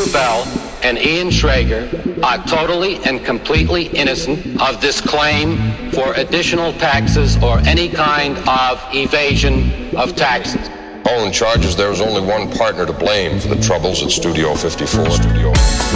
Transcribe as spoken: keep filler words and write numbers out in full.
Lou Bell and Ian Schrager are totally and completely innocent of this claim for additional taxes or any kind of evasion of taxes. All in charges, there was only one partner to blame for the troubles at Studio fifty-four. Studio